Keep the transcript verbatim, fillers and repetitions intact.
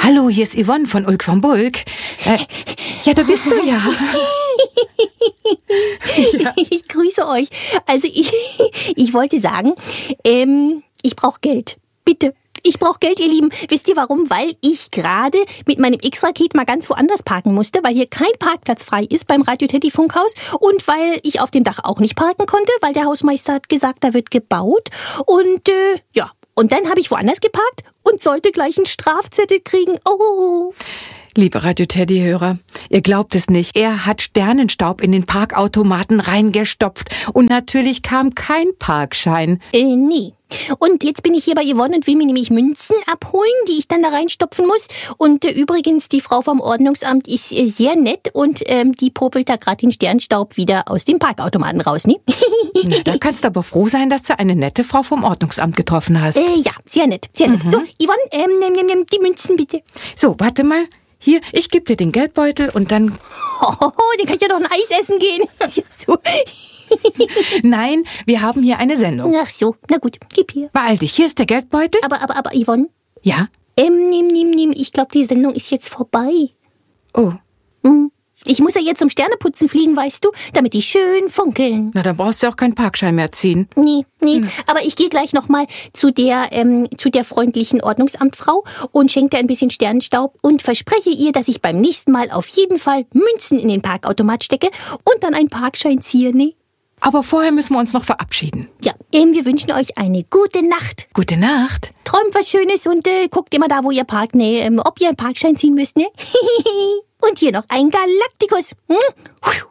Hallo, hier ist Yvonne von Ulk von Bulk. Äh, ja, da bist du ja. ja. Ich grüße euch. Also ich, ich wollte sagen, ähm, ich brauche Geld. Bitte. Ich brauche Geld, ihr Lieben. Wisst ihr warum? Weil ich gerade mit meinem X-Raket mal ganz woanders parken musste, weil hier kein Parkplatz frei ist beim Radio Teddy Funkhaus und weil ich auf dem Dach auch nicht parken konnte, weil der Hausmeister hat gesagt, da wird gebaut. Und äh, ja, und dann habe ich woanders geparkt und sollte gleich einen Strafzettel kriegen. Oh. Liebe Radio Teddy-Hörer, ihr glaubt es nicht. Er hat Sternenstaub in den Parkautomaten reingestopft und natürlich kam kein Parkschein. Äh, nee. Und jetzt bin ich hier bei Yvonne und will mir nämlich Münzen abholen, die ich dann da reinstopfen muss. Und äh, übrigens, die Frau vom Ordnungsamt ist äh, sehr nett und ähm, die popelt da gerade den Sternstaub wieder aus dem Parkautomaten raus, ne? Na, da kannst du aber froh sein, dass du eine nette Frau vom Ordnungsamt getroffen hast. Äh, ja, sehr nett, sehr nett. Mhm. So, Yvonne, ähm, nimm, nimm, nimm die Münzen bitte. So, warte mal. Hier, ich gebe dir den Geldbeutel und dann... Hohoho, den kann ich ja doch ein Eis essen gehen. So. Nein, wir haben hier eine Sendung. Ach so, na gut, gib hier. Beeil dich, hier ist der Geldbeutel. Aber, aber, aber, Yvonne? Ja? Ähm, nimm, nimm, nimm, ich glaube, die Sendung ist jetzt vorbei. Oh. Hm. Ich muss ja jetzt zum Sterneputzen fliegen, weißt du, damit die schön funkeln. Na, dann brauchst du auch keinen Parkschein mehr ziehen. Nee, nee, Hm. aber ich gehe gleich nochmal zu der, ähm, zu der freundlichen Ordnungsamtfrau und schenke ihr ein bisschen Sternenstaub und verspreche ihr, dass ich beim nächsten Mal auf jeden Fall Münzen in den Parkautomat stecke und dann einen Parkschein ziehe, ne? Aber vorher müssen wir uns noch verabschieden. Ja, ähm, wir wünschen euch eine gute Nacht. Gute Nacht. Träumt was Schönes und äh, guckt immer da, wo ihr parkt, ne? Ähm, ob ihr einen Parkschein ziehen müsst, ne? Und hier noch ein Galaktikus. Hm?